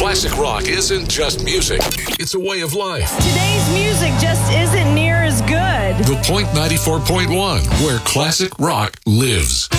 Classic rock isn't just music, it's a way of life. Today's music just isn't near as good. The Point 94.1, where classic rock lives.